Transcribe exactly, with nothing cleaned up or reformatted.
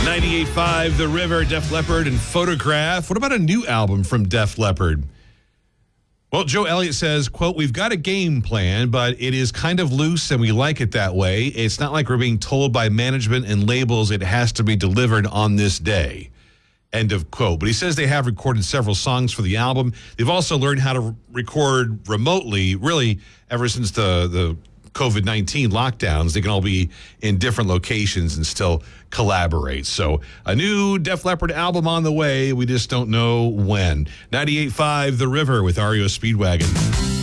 ninety-eight point five The River, Def Leppard, and Photograph. What about a new album from Def Leppard? Well, Joe Elliott says, quote, "We've got a game plan, but it is kind of loose and we like it that way. It's not like we're being told by management and labels it has to be delivered on this day." End of quote. But he says they have recorded several songs for the album. They've also learned how to re- record remotely, really, ever since the, the COVID nineteen lockdowns. They can all be in different locations and still collaborate. So a new Def Leppard album on the way. We just don't know when. ninety-eight point five The River with R E O Speedwagon.